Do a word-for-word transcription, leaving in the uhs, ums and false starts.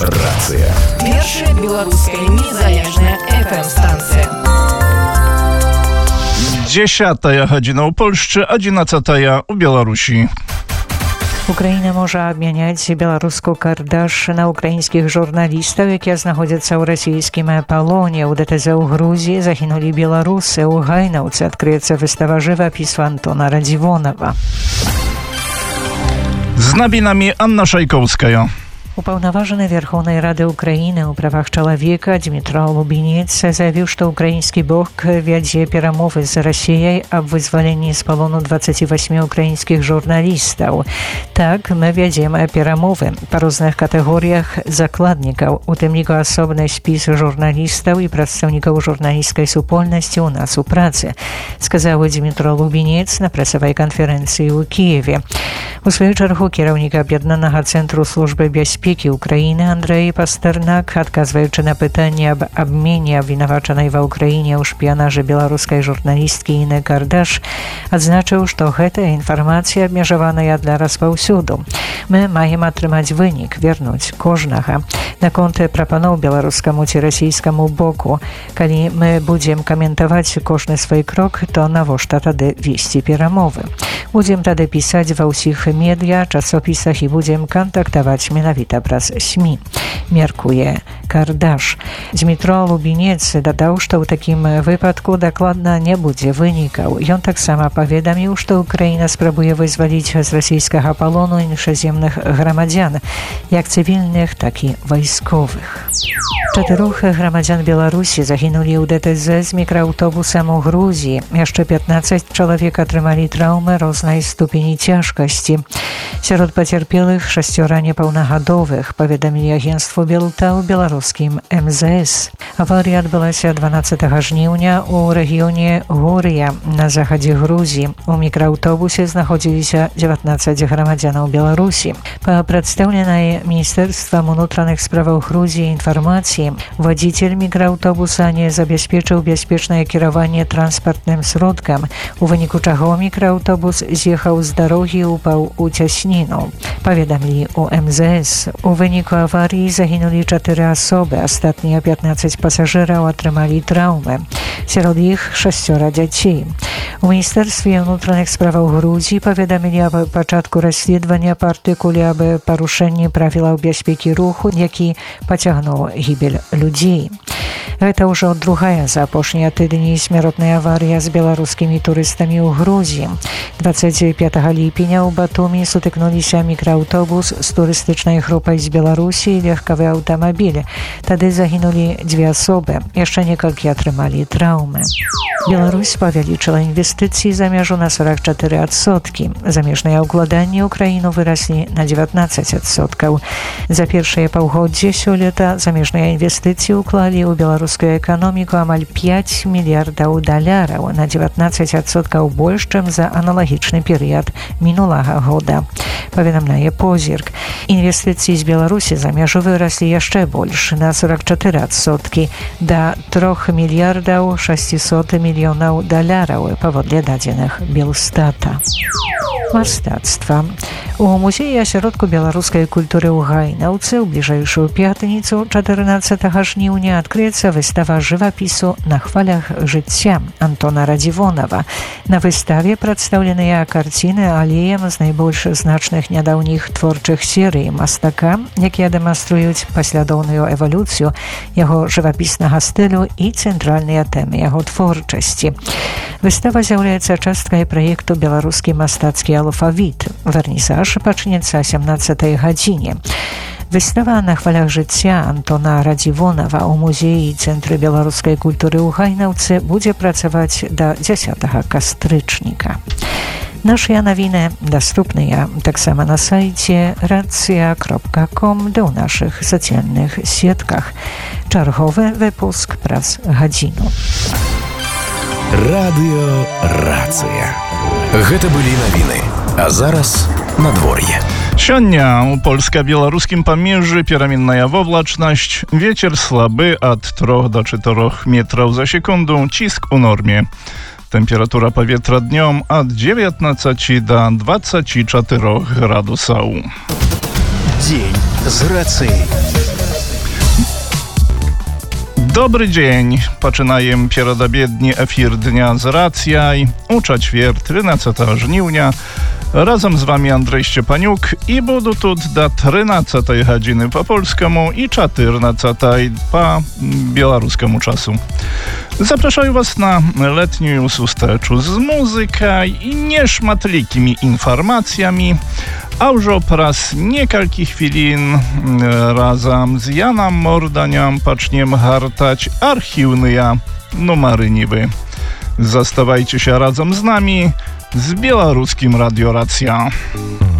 Рацыя. Першая беларуская незалежная эф эм-станцыя. Dziesiąta godzina w Polsce, a jedenastą u Białorusi. Украіна можа абмяняць беларуску кардаш на украінскіх журналістаў, якія знаходзяцца ў расійскім палоне. У дэ тэ зэ ў Грузіі загінулі беларусы. У Гайнаўцы адкрыецца выстава жывапісу Антона Радзівонава. Z nowinami Anna Szajkowska. Упаўнаважаны Верховнай Рады Украіны ў правах чалавека Дмітро Лубінец заявіў, што ўкраінскі бок вядзе перамовы з Расіяй аб вызваленні з палону дваццаці васьмі украінскіх журналістаў. Так, мы вядзем перамовы па розных катэгорыях закладнікаў, у тым ліку асобны спіс журналістаў і прадстаўнікаў журналісцкай супольнасці ў нас у працы, сказаў Дмітро Лубінец на прэсавай канферэнцыі ў Кіеве. У сваю чаргу кіраўнік аб'яднанага цэнтру службы бяспекі Украіны Андрэй Пастэрнак, адказваючы на пытанне аб абмене абвінавачанай ва ўкраіне ў шпіянажы беларускай журналісткі Іны Кардаш, адзначыў, што гэтая інфармацыя абмежаваная для распаўсюду. Мы маем атрымаць вынік, вернуць кожнага. Наконт прапаноў беларускаму ці расійскаму боку. Калі мы будзем каментаваць кожны свой крок, то навошта тады весці перамовы? Будзем тады пісаць ва ўсіх медыа, часопісах і будзем кантактаваць менавіта праз СМІ, меркуе Кардаш. Дмітро Лубінец дадаў, што ў такім выпадку дакладна не будзе вынікаў. Ён таксама паведаміў, што Украіна спрабуе вызваліць з расійскага палону іншаземных грамадзян, як цывільных, так і вайсковых. Чатырох грамадзян Беларусі загінулі ў дэ тэ зэ з мікрааўтобусам у Грузіі. Яшчэ пятнаццаць чалавек атрымалі траўмы рознай ступені цяжкасці. Сярод пацярпелых шасцёра непаўнагадовых, паведамілі агенцтву Белта ў беларускім эм зэ эс. Аварыя адбылася дванаццатага жніўня ў рэгіёне Горыя на захадзе Грузіі. У мікрааўтобусе знаходзіліся дзевятнаццаць грамадзянаў Беларусі. Па прадстаўленай Міністэрствам унутраных справаў Грузіі інфармацыі, вадзіцель мікрааўтобуса не забяспечыў бяспечнае кіраванне транспартным сродкам, у выніку чаго мікрааўтобус з'ехаў з дарогі і упаў у цясніну. Паведамілі у эм зэ эс. У выніку аварыі загінулі чатыры асобы, астатнія пятнаццаць пасажыраў атрымалі траўмы. Сярод іх шасцёра дзяцей. У Міністэрстве ўнутраных справаў Грузіі паведамілі аб пачатку расследавання па артыкуле аб парушэнні правілаў бяспекі руху, які пацягнуў гібель людзей. Гэта ўжо другая за апошнія тыдні смяротная аварыя з беларускімі турыстамі ў Грузіі. дваццаць пятага ліпеня ў Батумі сутыкнуліся мікрааўтобус з турыстычнай групай з Беларусі і легкавы аўтамабіль. Тады загінулі дзве асобы, яшчэ некалькі атрымалі траўмы. Беларусь павялічыла інвестыцыі за мяжу на сорок чатыры адсоткі. Замежныя ўкладанні ў краіну выраслі на дзевятнаццаць адсоткаў. За першае паўгоддзе сёлета замежныя інвестыцыі ўклалі ў беларускую эканоміку амаль пяць мільярдаў даляраў, на дзевятнаццаць адсоткаў больш, чым за аналагічны перыяд мінулага года. Паведамляе Позірк. Інвестыцыі з Беларусі за мяжу выраслі яшчэ больш, на сорок чатыры адсоткі, да трох мільярдаў шасцісот мільёнаў даляраў, паводле дадзеных Белстата. Мастацтва. У музеі асяродку беларускай культуры ў Гайнаўцы ў бліжэйшую пятніцу чатырнаццатага жніўня адкрыецца выстава жывапісу «На хвалях жыцця» Антона Радзівонава. На выставе прадстаўленыя карціны алеем з найбольш значных нядаўніх творчых серый мастака, якія дэманструюць паслядоўную эвалюцыю яго жывапіснага стылю і цэнтральныя тэмы яго творчасці. Выстава з'яўляецца часткай праекту «Беларускі мастацкі алфавіт». Вернісаж пачнецца о сямнаццатай гадзіне. Выстава «На хвалях жыцця» Антона Радзівонава ў музеі і цэнтры беларускай культуры ў Гайнаўцы будзе працаваць да дзясятага кастрычніка. Нашыя навіны даступныя таксама на сайце рацыя кропка ком ды ў нашых сацыяльных сетках. Чарговы выпуск праз гадзіну. Радыё Рацыя. Гэта былі навіны. А зараз надвор'е. Сёння у польска-беларускім памежжы пераменная воблачнасць, вецер слабы ад трох до чатырох метраў за секунду, ціск у норме. Температура powietrza dniom od dziewiętnastu do dwudziestu czterech gradusów. Dzień z racji. Dobry dzień. Починаем передобедні ефір Дня з Рацій у четвер, тринадцятого жнивня. Razem z wami Andrzej Szczepaniuk i budu tu do trynадцятej godziny po polskiemu i czternадцатej po białoruskiemu czasu. Zapraszam was na letnią susteczu z muzyką i nieszmatlikimi informacjami, a już oraz niekilka chwilin razem z Janem Mordaniem zaczniemy hartać archiwne numery niby. Zastawajcie się razem z nami z Białoruskim Radio Racja.